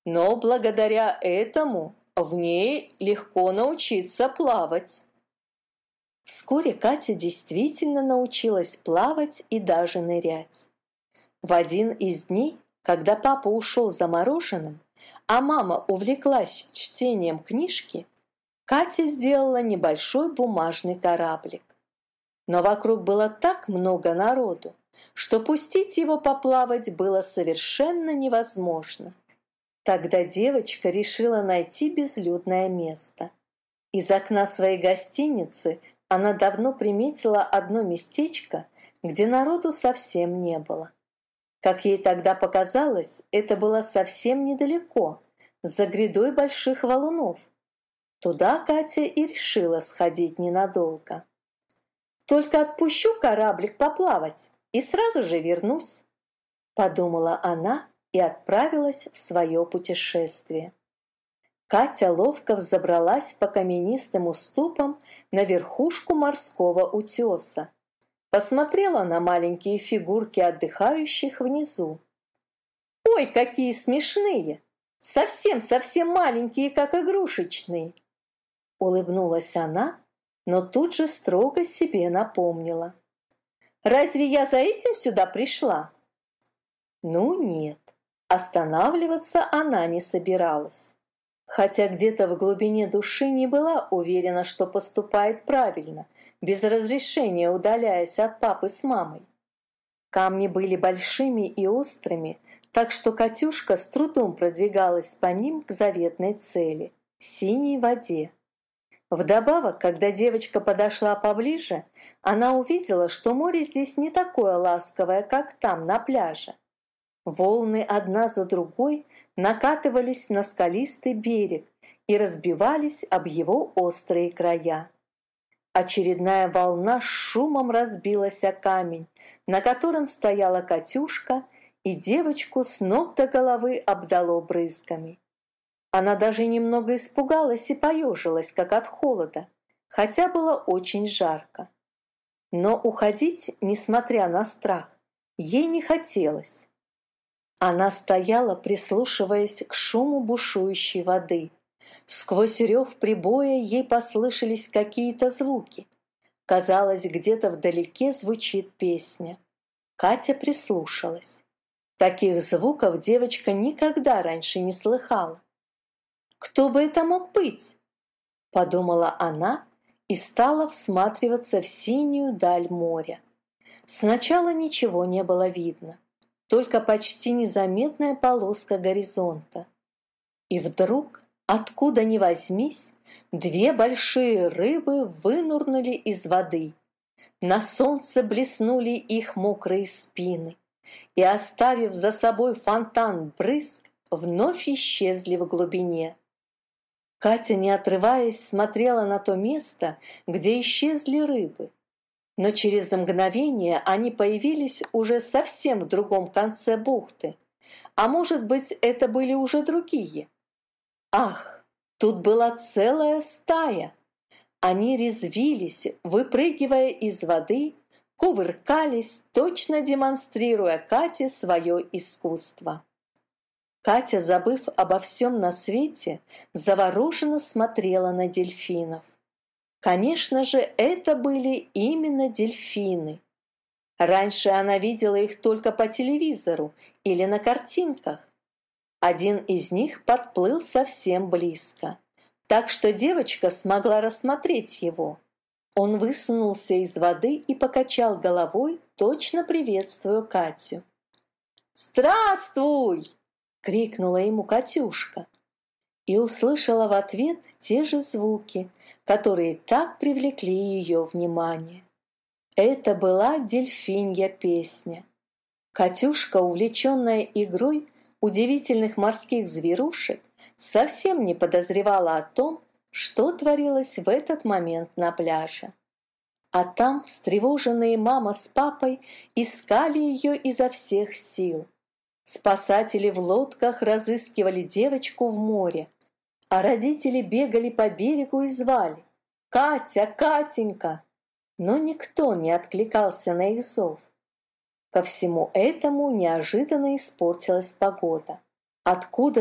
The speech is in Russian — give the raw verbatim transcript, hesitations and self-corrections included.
но благодаря этому в ней легко научиться плавать. Вскоре Катя действительно научилась плавать и даже нырять. В один из дней, когда папа ушел за мороженым, а мама увлеклась чтением книжки, Катя сделала небольшой бумажный кораблик. Но вокруг было так много народу, что пустить его поплавать было совершенно невозможно. Тогда девочка решила найти безлюдное место. Из окна своей гостиницы она давно приметила одно местечко, где народу совсем не было. Как ей тогда показалось, это было совсем недалеко, за грядой больших валунов. Туда Катя и решила сходить ненадолго. «Только отпущу кораблик поплавать и сразу же вернусь», — подумала она и отправилась в свое путешествие. Катя ловко взобралась по каменистым уступам на верхушку морского утеса. Посмотрела на маленькие фигурки отдыхающих внизу. «Ой, какие смешные! Совсем-совсем маленькие, как игрушечные!» Улыбнулась она, но тут же строго себе напомнила. «Разве я за этим сюда пришла?» Ну нет, останавливаться она не собиралась. Хотя где-то в глубине души не была уверена, что поступает правильно, без разрешения удаляясь от папы с мамой. Камни были большими и острыми, так что Катюшка с трудом продвигалась по ним к заветной цели – синей воде. Вдобавок, когда девочка подошла поближе, она увидела, что море здесь не такое ласковое, как там, на пляже. Волны одна за другой накатывались на скалистый берег и разбивались об его острые края. Очередная волна с шумом разбилась о камень, на котором стояла Катюшка, и девочку с ног до головы обдало брызгами. Она даже немного испугалась и поежилась, как от холода, хотя было очень жарко. Но уходить, несмотря на страх, ей не хотелось. Она стояла, прислушиваясь к шуму бушующей воды. Сквозь рев прибоя ей послышались какие-то звуки. Казалось, где-то вдалеке звучит песня. Катя прислушалась. Таких звуков девочка никогда раньше не слыхала. «Кто бы это мог быть?» – подумала она и стала всматриваться в синюю даль моря. Сначала ничего не было видно, только почти незаметная полоска горизонта. И вдруг, откуда ни возьмись, две большие рыбы вынурнули из воды. На солнце блеснули их мокрые спины, и, оставив за собой фонтан брызг, вновь исчезли в глубине. Катя, не отрываясь, смотрела на то место, где исчезли рыбы. Но через мгновение они появились уже совсем в другом конце бухты. А может быть, это были уже другие? Ах, тут была целая стая! Они резвились, выпрыгивая из воды, кувыркались, точно демонстрируя Кате свое искусство. Катя, забыв обо всем на свете, завороженно смотрела на дельфинов. Конечно же, это были именно дельфины. Раньше она видела их только по телевизору или на картинках. Один из них подплыл совсем близко, так что девочка смогла рассмотреть его. Он высунулся из воды и покачал головой, точно приветствуя Катю. «Здравствуй!» — крикнула ему Катюшка. И услышала в ответ те же звуки, которые так привлекли ее внимание. Это была дельфинья песня. Катюшка, увлеченная игрой удивительных морских зверушек, совсем не подозревала о том, что творилось в этот момент на пляже. А там встревоженные мама с папой искали ее изо всех сил. Спасатели в лодках разыскивали девочку в море, а родители бегали по берегу и звали: «Катя, Катенька!» Но никто не откликался на их зов. Ко всему этому неожиданно испортилась погода. Откуда